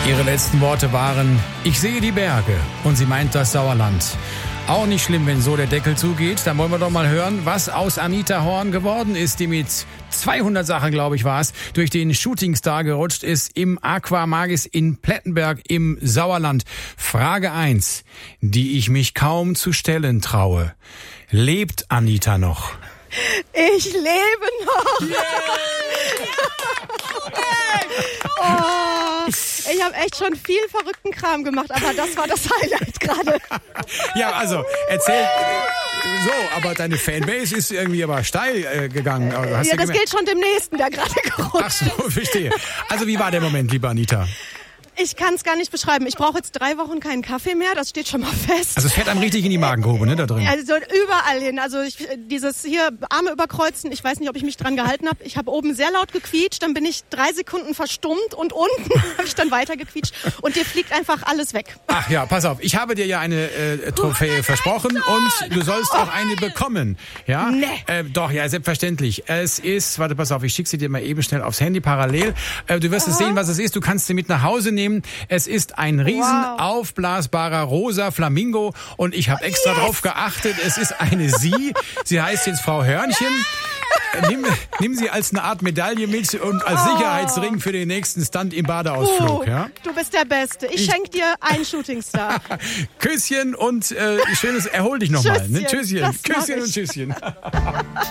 Ihre letzten Worte waren, ich sehe die Berge, und sie meint das Sauerland. Auch nicht schlimm, wenn so der Deckel zugeht. Dann wollen wir doch mal hören, was aus Anita Horn geworden ist, die mit 200 Sachen, glaube ich, war es, durch den Shootingstar gerutscht ist im Aqua Magis in Plettenberg im Sauerland. Frage 1, die ich mich kaum zu stellen traue. Lebt Anita noch? Ich lebe noch. Yeah. Oh, ich habe echt schon viel verrückten Kram gemacht, aber das war das Highlight gerade. Ja, also erzähl so, aber deine Fanbase ist irgendwie aber steil gegangen. Ja, das gilt schon dem Nächsten, der gerade gerutscht ist. Ach so, verstehe. Also wie war der Moment, liebe Anita? Ich kann es gar nicht beschreiben. Ich brauche jetzt 3 Wochen keinen Kaffee mehr, das steht schon mal fest. Also es fährt einem richtig in die Magengrube, ne, da drin? Also überall hin. Also dieses hier Arme überkreuzen, ich weiß nicht, ob ich mich dran gehalten habe. Ich habe oben sehr laut gequietscht, dann bin ich 3 Sekunden verstummt und unten habe ich dann weiter gequietscht und dir fliegt einfach alles weg. Ach ja, pass auf, ich habe dir ja eine Trophäe versprochen und du sollst auch eine bekommen. Ja? Nee. Doch, ja, selbstverständlich. Es ist, warte, pass auf, ich schicke sie dir mal eben schnell aufs Handy parallel. Du wirst es sehen, was es ist. Du kannst sie mit nach Hause nehmen. Es ist ein riesen aufblasbarer rosa Flamingo und ich habe extra drauf geachtet, es ist eine Sie. Sie heißt jetzt Frau Hörnchen. Nimm sie als eine Art Medaille mit und als Sicherheitsring für den nächsten Stunt im Badeausflug. Ja? Du bist der Beste. Ich schenke dir einen Shootingstar. Küsschen und schönes, erhol dich nochmal. Ne? Tschüsschen. Küsschen und Tschüsschen.